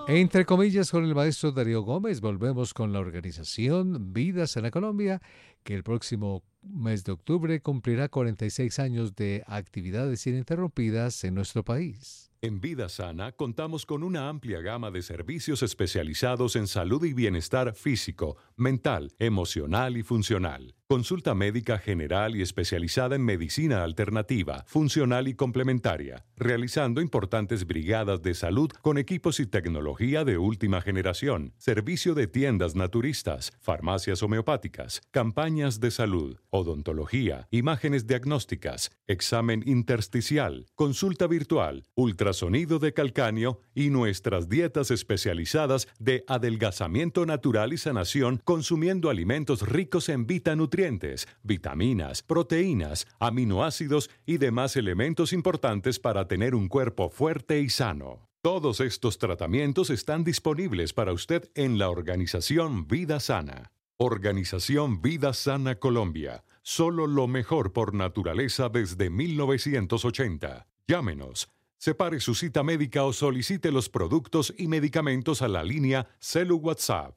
Entre comillas, con el maestro Darío Gómez, volvemos con la organización Vida Sana Colombia, que el próximo mes de octubre cumplirá 46 años de actividades ininterrumpidas en nuestro país. En Vida Sana contamos con una amplia gama de servicios especializados en salud y bienestar físico, mental, emocional y funcional. Consulta médica general y especializada en medicina alternativa, funcional y complementaria, realizando importantes brigadas de salud con equipos y tecnología de última generación, servicio de tiendas naturistas, farmacias homeopáticas, campañas de salud, odontología, imágenes diagnósticas, examen intersticial, consulta virtual, ultrasonido de calcáneo y nuestras dietas especializadas de adelgazamiento natural y sanación consumiendo alimentos ricos en nutrientes, vitaminas, proteínas, aminoácidos y demás elementos importantes para tener un cuerpo fuerte y sano. Todos estos tratamientos están disponibles para usted en la organización Vida Sana. Organización Vida Sana Colombia. Solo lo mejor por naturaleza desde 1980. Llámenos. Separe su cita médica o solicite los productos y medicamentos a la línea Celu WhatsApp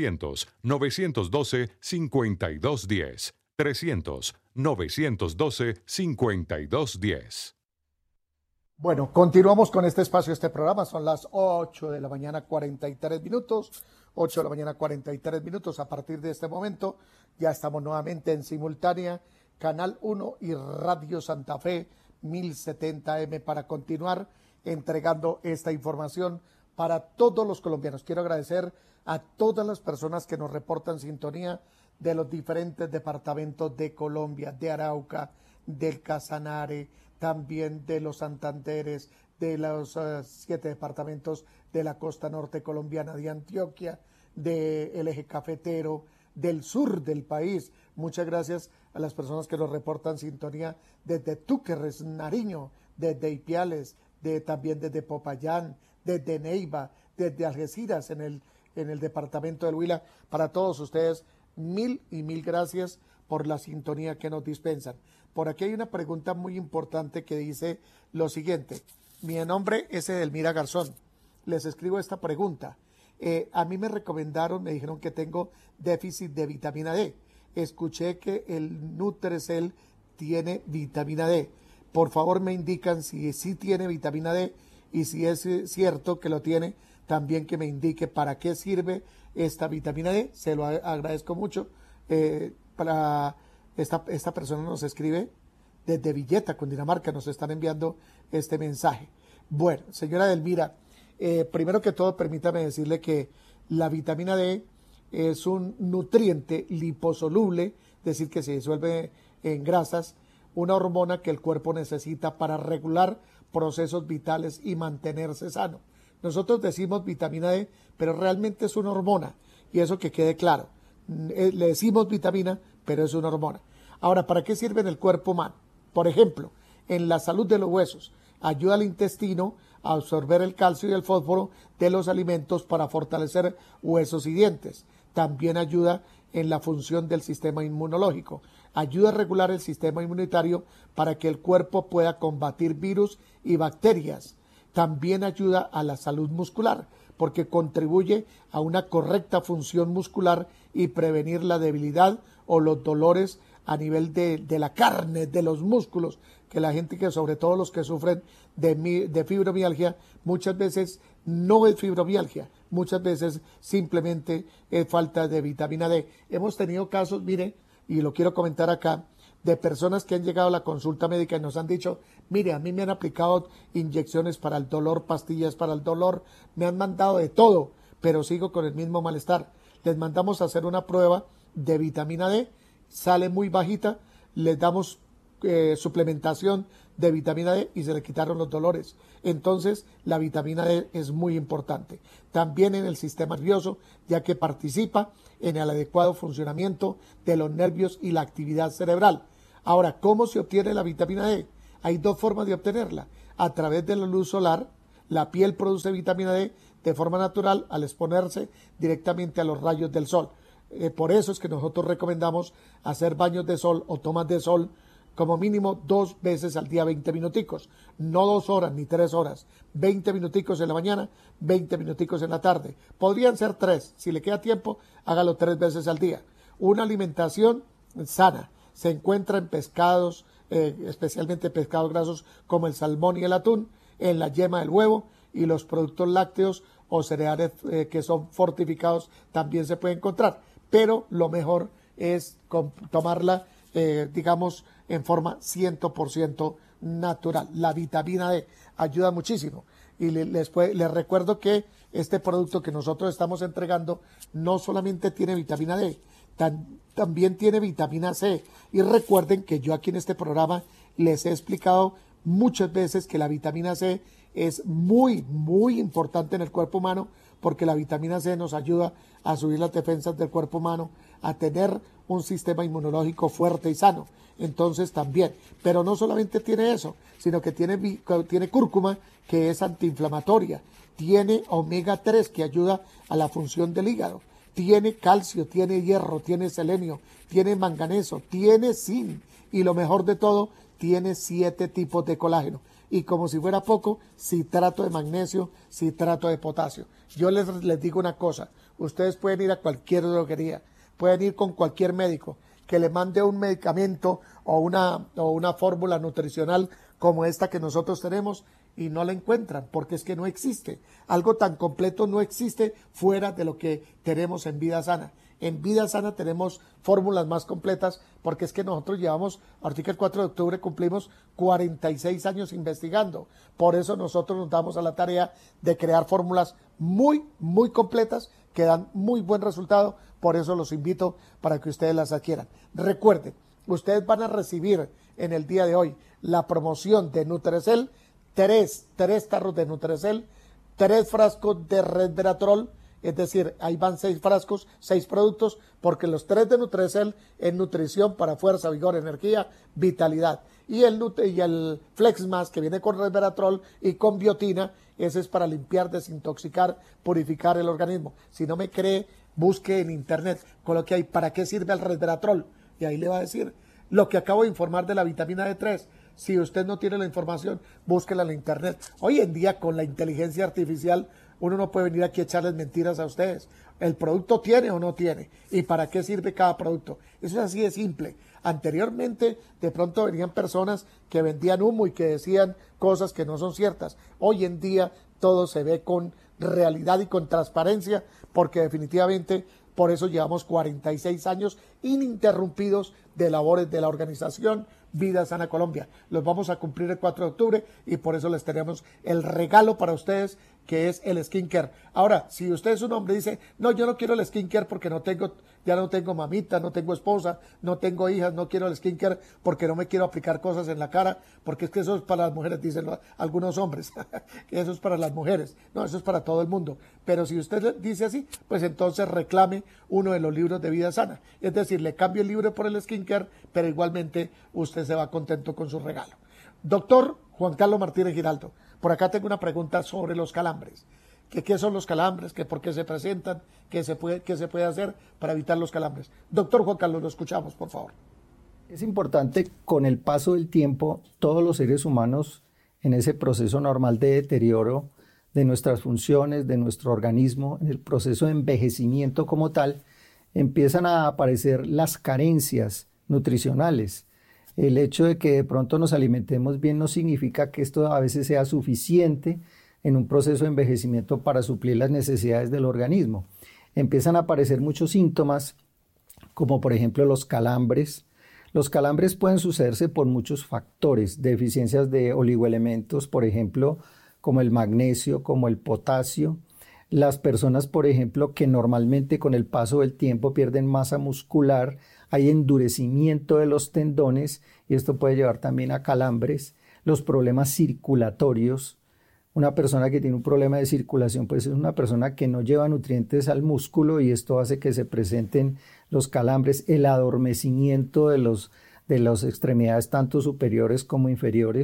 300-912-5210. 300-912-5210. Bueno, continuamos con este espacio, este programa. Son las 8 de la mañana, 43 minutos. 8 de la mañana, 43 minutos. A partir de este momento, ya estamos nuevamente en simultánea, Canal 1 y Radio Santa Fe 1070M para continuar entregando esta información para todos los colombianos. Quiero agradecer a todas las personas que nos reportan sintonía de los diferentes departamentos de Colombia, de Arauca, del Casanare, también de los Santanderes, de los 7 departamentos de la costa norte colombiana, de Antioquia, del eje cafetero, del sur del país. Muchas gracias a las personas que nos reportan sintonía desde Túquerres, Nariño, desde Ipiales, también desde Popayán, desde Neiva, desde Algeciras en el departamento del Huila. Para todos ustedes, mil gracias por la sintonía que nos dispensan. Por aquí hay una pregunta muy importante que dice lo siguiente. Mi nombre es Edelmira Garzón. Les escribo esta pregunta. A mí me recomendaron, me dijeron que tengo déficit de vitamina D. Escuché que el Nutrecel tiene vitamina D. Por favor, me indican si sí tiene vitamina D y si es cierto que lo tiene, también que me indique para qué sirve esta vitamina D. Se lo agradezco mucho. Para esta persona nos escribe desde Villeta, Cundinamarca, nos están enviando este mensaje. Bueno, señora Edelmira, primero que todo, permítame decirle que la vitamina D es un nutriente liposoluble, es decir, que se disuelve en grasas, una hormona que el cuerpo necesita para regular procesos vitales y mantenerse sano. Nosotros decimos vitamina D, pero realmente es una hormona, y eso que quede claro. Le decimos vitamina, pero es una hormona. Ahora, ¿para qué sirve en el cuerpo humano? Por ejemplo, en la salud de los huesos, ayuda al intestino a absorber el calcio y el fósforo de los alimentos para fortalecer huesos y dientes. También ayuda en la función del sistema inmunológico. Ayuda a regular el sistema inmunitario para que el cuerpo pueda combatir virus y bacterias. También ayuda a la salud muscular, porque contribuye a una correcta función muscular y prevenir la debilidad o los dolores a nivel de la carne, de los músculos, que la gente, que sobre todo los que sufren de fibromialgia, muchas veces no es fibromialgia, muchas veces simplemente es falta de vitamina D. Hemos tenido casos, mire, y lo quiero comentar acá, de personas que han llegado a la consulta médica y nos han dicho, mire, a mí me han aplicado inyecciones para el dolor, pastillas para el dolor, me han mandado de todo, pero sigo con el mismo malestar. Les mandamos a hacer una prueba de vitamina D, sale muy bajita, les damos suplementación de vitamina D y se le quitaron los dolores. Entonces, la vitamina D es muy importante. También en el sistema nervioso, ya que participa en el adecuado funcionamiento de los nervios y la actividad cerebral. Ahora, ¿cómo se obtiene la vitamina D? Hay dos formas de obtenerla. A través de la luz solar, la piel produce vitamina D de forma natural al exponerse directamente a los rayos del sol. Por eso es que nosotros recomendamos hacer baños de sol o tomas de sol como mínimo 2 veces al día 20 minuticos, no 2 horas ni 3 horas, 20 minuticos en la mañana, 20 minuticos en la tarde. Podrían ser 3, si le queda tiempo, hágalo 3 veces al día. Una alimentación sana se encuentra en pescados, especialmente pescados grasos como el salmón y el atún, en la yema del huevo y los productos lácteos o cereales que son fortificados también se puede encontrar, pero lo mejor es tomarla, digamos, en forma 100% natural. La vitamina D ayuda muchísimo y les recuerdo que este producto que nosotros estamos entregando no solamente tiene vitamina D, también tiene vitamina C. Y recuerden que yo aquí en este programa les he explicado muchas veces que la vitamina C es muy, muy importante en el cuerpo humano, porque la vitamina C nos ayuda a subir las defensas del cuerpo humano, a tener un sistema inmunológico fuerte y sano. Entonces también, pero no solamente tiene eso, sino que tiene cúrcuma, que es antiinflamatoria, tiene omega 3 que ayuda a la función del hígado, tiene calcio, tiene hierro, tiene selenio, tiene manganeso, tiene zinc y lo mejor de todo, tiene 7 tipos de colágeno. Y como si fuera poco, citrato de magnesio, citrato de potasio. Yo les digo una cosa, ustedes pueden ir a cualquier droguería, pueden ir con cualquier médico que le mande un medicamento o una fórmula nutricional como esta que nosotros tenemos y no la encuentran, porque es que no existe. Algo tan completo no existe fuera de lo que tenemos en Vida Sana. En Vida Sana tenemos fórmulas más completas, porque es que nosotros llevamos, ahorita el 4 de octubre cumplimos 46 años investigando. Por eso nosotros nos damos a la tarea de crear fórmulas muy, muy completas que dan muy buen resultado. Por eso los invito para que ustedes las adquieran. Recuerden, ustedes van a recibir en el día de hoy la promoción de Nutrecel, tres tarros de Nutrecel, 3 frascos de Resveratrol. Es decir, ahí van 6 frascos, 6 productos, porque los 3 de Nutrecel es nutrición para fuerza, vigor, energía, vitalidad. Y el Flex Más, que viene con Resveratrol y con biotina, ese es para limpiar, desintoxicar, purificar el organismo. Si no me cree, busque en internet, coloque ahí para qué sirve el Resveratrol. Y ahí le va a decir lo que acabo de informar de la vitamina D3. Si usted no tiene la información, búsquela en la internet. Hoy en día, con la inteligencia artificial, uno no puede venir aquí a echarles mentiras a ustedes. ¿El producto tiene o no tiene? ¿Y para qué sirve cada producto? Eso es así de simple. Anteriormente, de pronto venían personas que vendían humo y que decían cosas que no son ciertas. Hoy en día, todo se ve con realidad y con transparencia, porque definitivamente por eso llevamos 46 años ininterrumpidos de labores de la organización Vida Sana Colombia. Los vamos a cumplir el 4 de octubre y por eso les tenemos el regalo para ustedes, que es el skincare. Ahora, si usted es un hombre y dice, no, yo no quiero el skincare porque ya no tengo mamita, no tengo esposa, no tengo hijas, no quiero el skincare porque no me quiero aplicar cosas en la cara, porque es que eso es para las mujeres, dicen algunos hombres, que eso es para las mujeres. No, eso es para todo el mundo. Pero si usted dice así, pues entonces reclame uno de los libros de Vida Sana. Es decir, le cambio el libro por el skincare, pero igualmente usted se va contento con su regalo. Doctor Juan Carlos Martínez Giraldo, por acá tengo una pregunta sobre los calambres. ¿Qué son los calambres? ¿Por qué se presentan? ¿Qué se puede hacer para evitar los calambres? Doctor Juan Carlos, lo escuchamos, por favor. Es importante, con el paso del tiempo, todos los seres humanos, en ese proceso normal de deterioro de nuestras funciones, de nuestro organismo, en el proceso de envejecimiento como tal, empiezan a aparecer las carencias nutricionales. El hecho de que de pronto nos alimentemos bien no significa que esto a veces sea suficiente en un proceso de envejecimiento para suplir las necesidades del organismo. Empiezan a aparecer muchos síntomas, como por ejemplo los calambres. Los calambres pueden sucederse por muchos factores, deficiencias de oligoelementos, por ejemplo, como el magnesio, como el potasio. Las personas, por ejemplo, que normalmente con el paso del tiempo pierden masa muscular, hay endurecimiento de los tendones y esto puede llevar también a calambres. Los problemas circulatorios. Una persona que tiene un problema de circulación pues es una persona que no lleva nutrientes al músculo y esto hace que se presenten los calambres, el adormecimiento de las extremidades tanto superiores como inferiores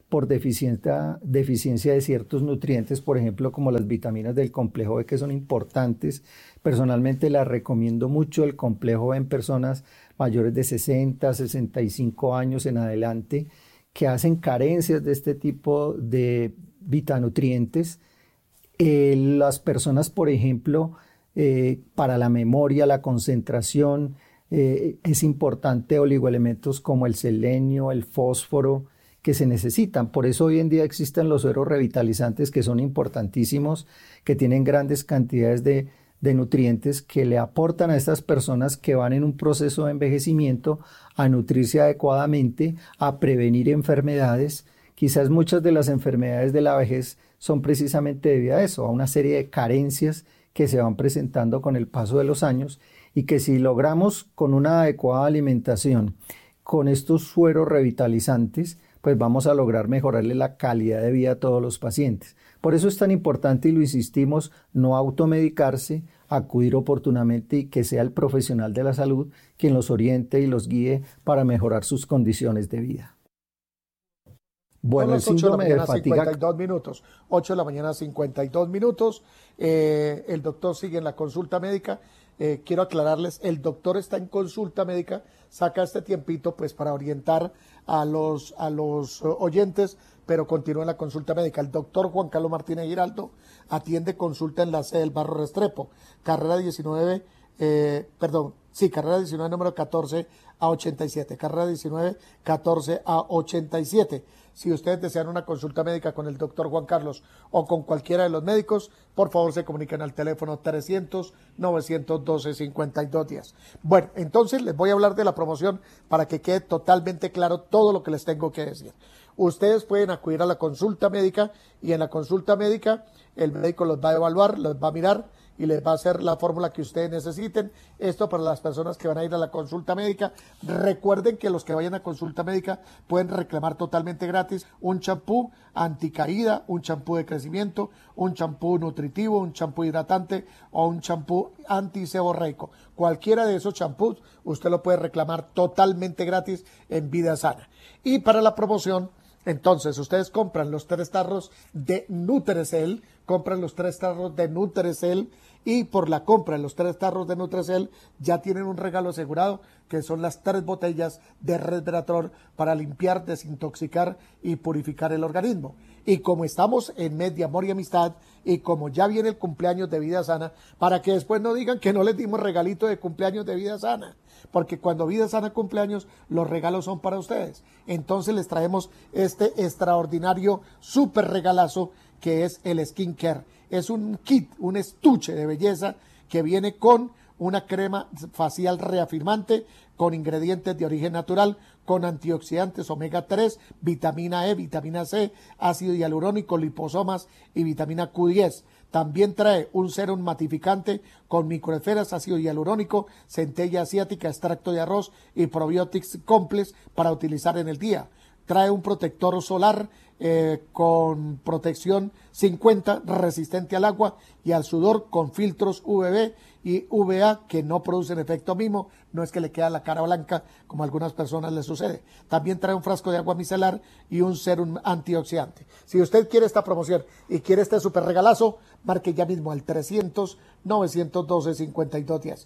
por deficiencia de ciertos nutrientes, por ejemplo, como las vitaminas del complejo B, que son importantes. Personalmente las recomiendo mucho, el complejo B en personas mayores de 60, 65 años en adelante, que hacen carencias de este tipo de vitanutrientes. Las personas, por ejemplo, para la memoria, la concentración, es importante oligoelementos como el selenio, el fósforo, que se necesitan. Por eso hoy en día existen los sueros revitalizantes, que son importantísimos, que tienen grandes cantidades de nutrientes que le aportan a estas personas que van en un proceso de envejecimiento a nutrirse adecuadamente, a prevenir enfermedades. Quizás muchas de las enfermedades de la vejez son precisamente debido a eso, a una serie de carencias que se van presentando con el paso de los años, y que si logramos con una adecuada alimentación, con estos sueros revitalizantes, pues vamos a lograr mejorarle la calidad de vida a todos los pacientes. Por eso es tan importante, y lo insistimos, no automedicarse, acudir oportunamente y que sea el profesional de la salud quien los oriente y los guíe para mejorar sus condiciones de vida. Bueno, el síndrome de fatiga. 52 minutos, 8 de la mañana, 52 minutos. El doctor sigue en la consulta médica. Quiero aclararles, el doctor está en consulta médica, saca este tiempito pues para orientar a los oyentes, pero continúa en la consulta médica. El doctor Juan Carlos Martínez Giraldo atiende consulta en la sede del Barrio Restrepo, carrera 19, carrera 19, número 14 a 87, carrera 19, 14 a 87. Si ustedes desean una consulta médica con el doctor Juan Carlos o con cualquiera de los médicos, por favor se comunican al teléfono 300-912-5210. Bueno, entonces les voy a hablar de la promoción para que quede totalmente claro todo lo que les tengo que decir. Ustedes pueden acudir a la consulta médica, y en la consulta médica el médico los va a evaluar, los va a mirar y les va a hacer la fórmula que ustedes necesiten. Esto para las personas que van a ir a la consulta médica. Recuerden que los que vayan a consulta médica pueden reclamar totalmente gratis un champú anticaída, un champú de crecimiento, un champú nutritivo, un champú hidratante o un champú antiseborreico. Cualquiera de esos champús usted lo puede reclamar totalmente gratis en Vida Sana. Y para la promoción, entonces ustedes compran los 3 tarros de Nutrecel, y por la compra de los 3 tarros de Nutrecel ya tienen un regalo asegurado, que son las 3 botellas de Resveratrol para limpiar, desintoxicar y purificar el organismo. Y como estamos en mes de amor y amistad, y como ya viene el cumpleaños de Vida Sana, para que después no digan que no les dimos regalito de cumpleaños de Vida Sana, porque cuando Vida Sana cumpleaños, los regalos son para ustedes. Entonces les traemos este extraordinario súper regalazo, que es el Skin Care. Es un kit, un estuche de belleza que viene con una crema facial reafirmante, con ingredientes de origen natural, con antioxidantes omega 3, vitamina E, vitamina C, ácido hialurónico, liposomas y vitamina Q10. También trae un serum matificante con microesferas, ácido hialurónico, centella asiática, extracto de arroz y probiotics complex para utilizar en el día. Trae un protector solar con protección 50, resistente al agua y al sudor, con filtros UVB y UVA que no producen efecto mimo. No es que le queda la cara blanca como a algunas personas les sucede. También trae un frasco de agua micelar y un serum antioxidante. Si usted quiere esta promoción y quiere este super regalazo, marque ya mismo al 300-912-5210.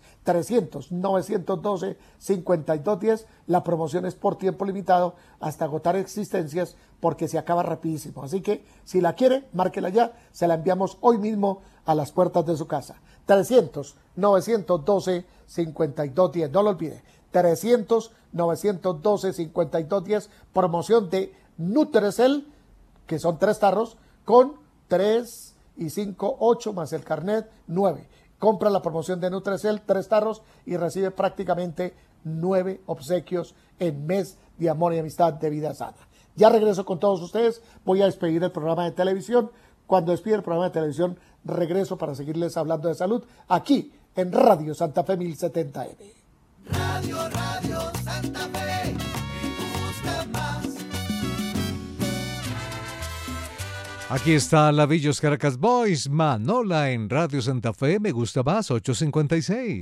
300-912-5210. La promoción es por tiempo limitado hasta agotar existencias, porque se acaba rapidísimo. Así que si la quiere, márquela ya. Se la enviamos hoy mismo a las puertas de su casa. 300-912-5210. No lo olvide. 300-912-5210. Promoción de Nutrecel, que son 3 tarros, con 3 y 5, 8 más el carnet, 9. Compra la promoción de Nutrecel, 3 tarros, y recibe prácticamente 9 obsequios en mes de amor y amistad de Vida Sana. Ya regreso con todos ustedes. Voy a despedir el programa de televisión. Cuando despide el programa de televisión, regreso para seguirles hablando de salud aquí en Radio Santa Fe 1070M. Radio Santa Fe, me gusta más. Aquí está la Villos Caracas Boys, Manola en Radio Santa Fe, me gusta más, 856.